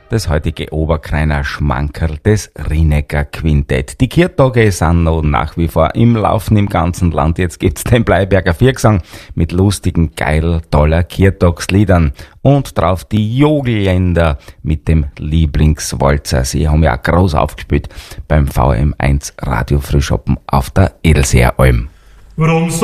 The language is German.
das heutige Oberkreiner Schmankerl des Rinecker Quintett. Die Kirchtage sind noch nach wie vor im Laufen im ganzen Land. Jetzt gibt's den Bleiberger Viergesang mit lustigen, geil, toller Kirchtagsliedern. Und drauf die Jogelländer mit dem Lieblingswalzer. Sie haben ja auch groß aufgespielt beim VM1 Radio Frühschoppen auf der Edelseer Alm. Warum